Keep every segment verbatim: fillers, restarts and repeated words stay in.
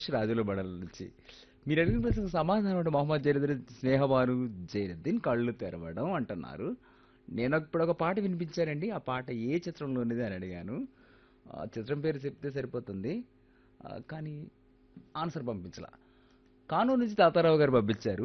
రాజుల బడల నుంచి. మీరు అడిగిన ప్రశ్నకు సమాధానం అంటే మొహమ్మద్ జైనుద్దీన్ స్నేహబాను జైనుద్దీన్ కళ్ళు తెరవడం అంటున్నారు. నేను ఇప్పుడు ఒక పాట వినిపించానండి. ఆ పాట ఏ చిత్రంలోనిది అని అడిగాను. ఆ చిత్రం పేరు చెప్తే సరిపోతుంది. ఆ, కానీ ఆన్సర్ పంపించలా. కానూరు నుంచి తాతారావు గారు పంపించారు.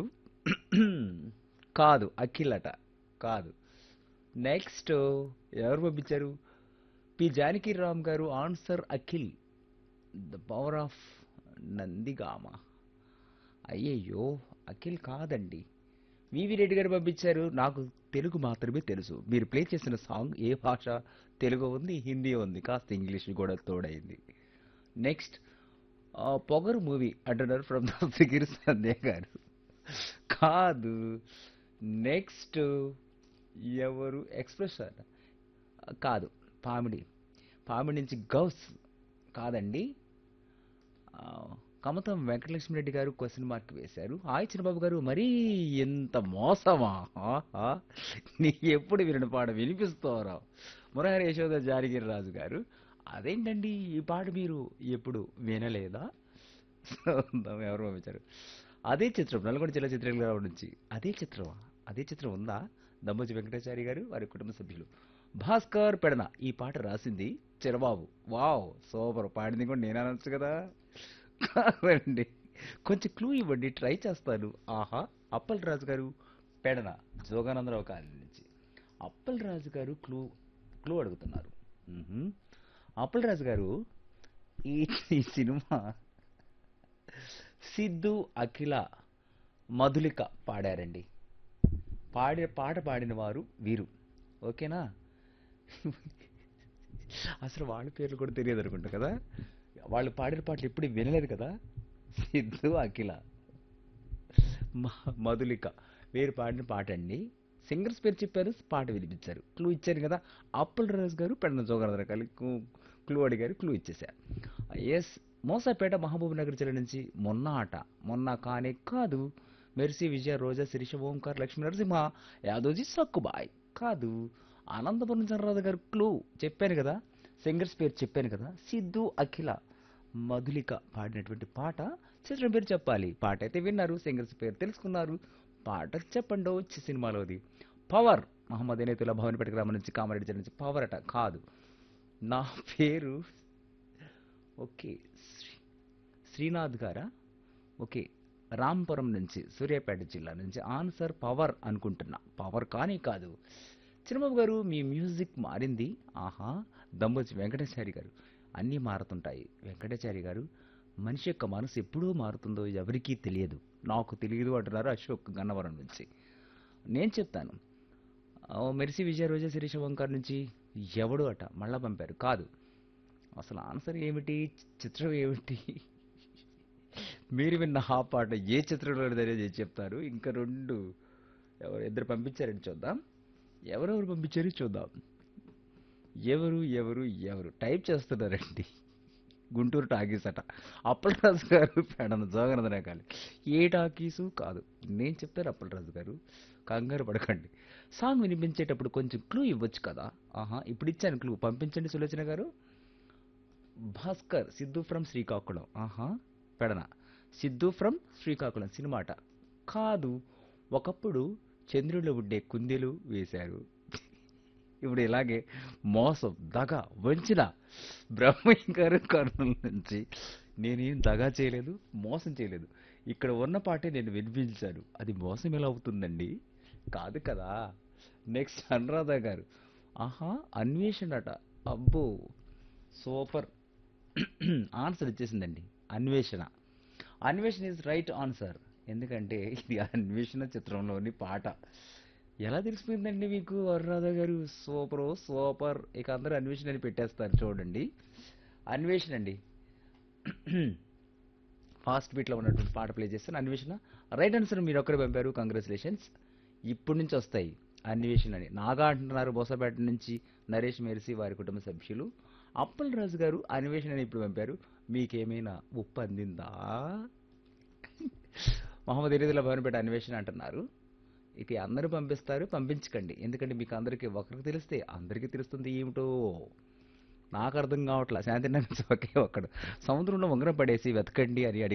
కాదు అఖిల్ అట. కాదు. నెక్స్ట్ ఎవరు పంపించారు? పి జానకిరామ్ గారు answer Akhil. The power of Nandigama. అయ్యయ్యో, అఖిల్ కాదండి. వివి రెడ్డి గారు పంపించారు. నాకు తెలుగు మాత్రమే తెలుసు. మీరు ప్లే చేసిన సాంగ్ ఏ భాష? తెలుగు ఉంది, హిందీ ఉంది, కాస్త ఇంగ్లీష్ కూడా తోడైంది. నెక్స్ట్ పొగరు మూవీ అంటున్నారు ఫ్రమ్ దస్తగిరి సంధ్య గారు. కాదు. నెక్స్ట్ ఎవరు? ఎక్స్ప్రెస్ అట. కాదు. పామిడి. పామిడి నుంచి గౌస్. కాదండి. ఆ, కమతం వెంకటలక్ష్మిరెడ్డి గారు క్వశ్చన్ మార్క్ వేశారు. హాయ్ చిన్నబాబు గారు, మరీ ఎంత మోసమా? ఆహా. నీ ఎప్పుడు వినని పాట వినిపిస్తారా? మురహరి యశోద జానగిరి రాజు గారు. అదేంటండి ఈ పాట మీరు ఎప్పుడు వినలేదా? చూద్దాం ఎవరు పంపించారు. అదే చిత్రం నల్గొండ జిల్లా చిత్రగారి నుంచి. అదే చిత్రమా? అదే చిత్రం ఉందా? దమ్మోజి వెంకటాచారి గారు వారి కుటుంబ సభ్యులు. భాస్కర్ పెడన ఈ పాట రాసింది చిరబాబు. Wow, super. పాడింది కూడా నేను అనొచ్చు కదా. కాదండి. కొంచెం క్లూ ఇవ్వండి, ట్రై చేస్తాను. ఆహా. అప్పల్ రాజు గారు పెడన జోగానందరావు కాలనీ నుంచి. అప్పల్ రాజు గారు క్లూ క్లూ అడుగుతున్నారు. మ్మ్హ్మ్. అప్పల్ రాజు గారు ఈ ఈ సినిమా సిద్ధు అఖిల మధులిక పాడారండి. పాడే పాట పాడిన వారు వీరు. ఓకేనా? అసలు వాళ్ళ పేర్లు కూడా తెలియదు అనుకుంటా కదా. వాళ్ళు పాడిన పాటలు ఎప్పుడు వినలేదు కదా. సిద్ధు అఖిల మ- మధులిక వీరు పాడిన పాట అండి. సింగర్స్ పేరు చెప్పారు, పాట వినిపించారు, క్లూ ఇచ్చారు కదా. అప్పుల్ రాజు గారు పెడన జోగరాజు రకాలు క్లూ అడిగారు, క్లూ ఇచ్చేశారు. ఎస్. మోసాపేట మహబూబ్ నగర్ జిల్లా నుంచి. మొన్న ఆట మొన్న కానే కాదు. మెర్సీ విజయ రోజా శిరీష ఓంకార్ లక్ష్మీ నరసింహ యాదోజీ సక్కుబాయ్. కాదు. ఆనందపురం చంద్రరాజు గారు క్లూ చెప్పాను కదా. సింగర్స్ పేరు చెప్పాను కదా. సిద్ధు అఖిల మధులిక పాడినటువంటి పాట. చిత్రం పేరు చెప్పాలి. పాట అయితే విన్నారు, సింగర్స్ పేరు తెలుసుకున్నారు. పాట చెప్పండి వచ్చి సినిమాలోది. పవర్. మహమ్మద్ ఎనేతుల్లా భవనపేట గ్రామం నుంచి, కామారెడ్డి జిల్లా నుంచి. పవర్ అట. కాదు. నా పేరు ఓకే. శ్రీ శ్రీనాథ్ గారా? ఓకే. రాంపురం నుంచి, సూర్యాపేట జిల్లా నుంచి. ఆన్సర్ పవర్ అనుకుంటున్నా. పవర్ కానీ కాదు. చిన్నబాబు గారు మీ మ్యూజిక్ మారింది. ఆహా. దమ్మొచ్చి వెంకటేశ్వరి గారు. అన్నీ మారుతుంటాయి వెంకటాచారి గారు. మనిషి యొక్క మనసు ఎప్పుడూ మారుతుందో ఎవరికీ తెలియదు. నాకు తెలియదు అంటున్నారు అశోక్ గన్నవరం నుంచి. నేను చెప్తాను. ఆ, మెర్సీ విజయ రోజా శిరీష ఓంకార్ నుంచి. ఎవడు అట మళ్ళా పంపారు. కాదు. అసలు ఆన్సర్ ఏమిటి? చిత్రం ఏమిటి? మీరు విన్న ఆ పాట ఏ చిత్రంలో అనేది చెప్తారు. ఇంకా రెండు ఎవరు ఇద్దరు పంపించారని చూద్దాం. ఎవరెవరు పంపించారు చూద్దాం. ఎవరు ఎవరు ఎవరు టైప్ చేస్తున్నారండి. గుంటూరు టాకీస్ అట. అప్పలరాజు గారు పెడన జోగనందనే కాలి. ఏ టాకీసు కాదు. నేను చెప్తాను అప్పలరాజు గారు, కంగారు పడకండి. సాంగ్ వినిపించేటప్పుడు కొంచెం క్లూ ఇవ్వచ్చు కదా. ఆహా, ఇప్పుడు ఇచ్చాను క్లూ, పంపించండి సులోచన గారు. భాస్కర్ సిద్ధు ఫ్రమ్ శ్రీకాకుళం. ఆహా. పెడన సిద్ధు ఫ్రమ్ శ్రీకాకుళం సినిమా అట. కాదు. ఒకప్పుడు చంద్రుడిలో ఉండే కుందేలు వేశారు. ఇప్పుడు ఇలాగే మోసం, దగ, వంచిన. బ్రహ్మయ్య గారు కర్నూలు నుంచి. నేనేం దగా చేయలేదు, మోసం చేయలేదు. ఇక్కడ ఉన్న పాటే నేను వినిపించాను. అది మోసం ఎలా అవుతుందండి? కాదు కదా. నెక్స్ట్ అనురాధ గారు. ఆహా. అన్వేషణ అట. అబ్బో, సూపర్. ఆన్సర్ వచ్చేసిందండి. అన్వేషణ. అన్వేషణ ఇస్ రైట్ ఆన్సర్. ఎందుకంటే ఇది అన్వేషణ చిత్రంలోని పాట. ఎలా తెలిసిపోయిందండి మీకు అనురాధ గారు? Super super. ఇక అందరూ అన్వేషణ అని పెట్టేస్తారు చూడండి. అన్వేషణ అండి. ఫాస్ట్ బీట్లో ఉన్నటువంటి పాట ప్లే చేస్తాను. అన్వేషణ రైట్ ఆన్సర్. మీరు ఒక్కరే పంపారు, కంగ్రాచులేషన్స్. ఇప్పటి నుంచి వస్తాయి అన్వేషణ అని. నాగా అంటున్నారు బోసపేట నుంచి నరేష్ మెర్సీ వారి కుటుంబ సభ్యులు. అప్పల్ రాజు గారు అన్వేషణ అని ఇప్పుడు పంపారు. మీకేమైనా ఉప్పు అందిందా? మహమ్మద్ ఎనిదుల భవనపేట అన్వేషణ అంటున్నారు. ఇక అందరూ పంపిస్తారు, పంపించకండి. ఎందుకంటే మీకు అందరికీ ఒకరికి తెలిస్తే అందరికీ తెలుస్తుంది ఏమిటో. నాకు అర్థం కావట్లా శాంతి నగర్ ఒకే ఒక్కడు సముద్రంలో ఉంగరం పడేసి వెతకండి అని